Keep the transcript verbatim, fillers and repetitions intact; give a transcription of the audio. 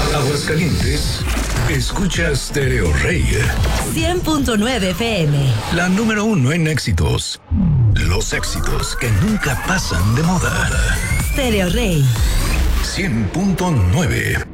Aguascalientes, escucha Stereo Rey. cien punto nueve F M. La número uno en éxitos. Los éxitos que nunca pasan de moda. Stereo Rey. cien punto nueve.